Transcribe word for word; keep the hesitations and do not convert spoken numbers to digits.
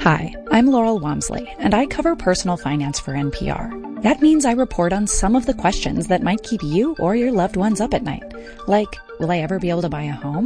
Hi, I'm Laurel Wamsley, and I cover personal finance for N P R. That means I report on some of the questions that might keep you or your loved ones up at night. Like, will I ever be able to buy a home?